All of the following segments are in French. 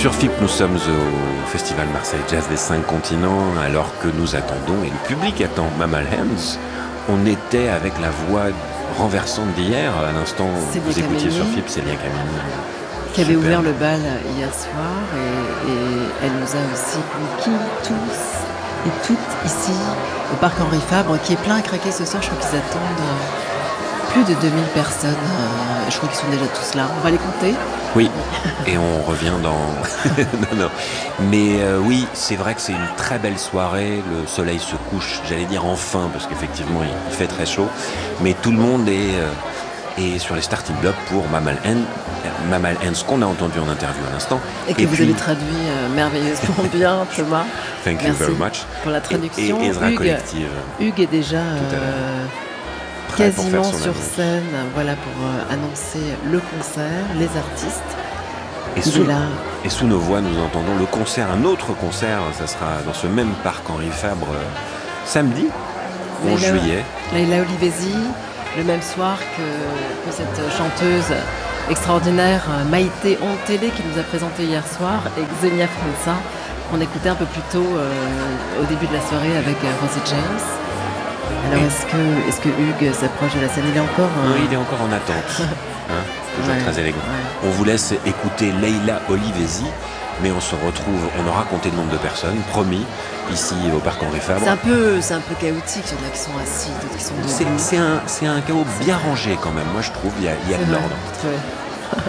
Sur FIP, nous sommes au Festival Marseille Jazz des 5 continents, alors que nous attendons, et le public attend, Mammal Hands. On était avec la voix renversante d'hier, à l'instant vous écoutiez sur FIP, Célia Camini. Qui avait ouvert le bal hier soir, et elle nous a aussi conquis tous et toutes ici, au Parc Henri Fabre, qui est plein à craquer ce soir. Je crois qu'ils attendent plus de 2000 personnes. Je crois qu'ils sont déjà tous là. On va les compter. Oui, et on revient dans... non. Mais oui, c'est vrai que c'est une très belle soirée. Le soleil se couche, j'allais dire enfin, parce qu'effectivement, il fait très chaud. Mais tout le monde est sur les starting blocks pour Mammal Hands, qu'on a entendu en interview à l'instant. Et que vous avez traduit merveilleusement bien, Thomas. Thank you very much. Pour la traduction. Et Ezra Collective. Hugues est déjà quasiment sur scène, voilà, pour annoncer le concert, les artistes. Et sous nos voix, nous entendons le concert, un autre concert, ça sera dans ce même parc Henri Fabre, samedi, 11 juillet. Leila Olivesi, le même soir que cette chanteuse extraordinaire, Maïté Ontélé, qui nous a présenté hier soir, et Xenia França, qu'on écoutait un peu plus tôt au début de la soirée avec Rosie James. Alors, est-ce que Hugues s'approche de la scène? Il est encore... Oui, il est encore en attente. Toujours très élégant. Ouais. On vous laisse écouter Leila Olivesi, mais on se retrouve, on aura compté le nombre de personnes, promis, ici au Parc Henri Fabre. C'est un peu chaotique, il y en a qui sont assis, d'autres qui sont debout. C'est un chaos bien rangé quand même, moi je trouve, il y a de l'ordre.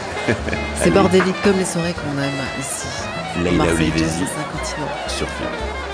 C'est bordélique comme les soirées qu'on aime ici. Leila Olivesi sur FIP.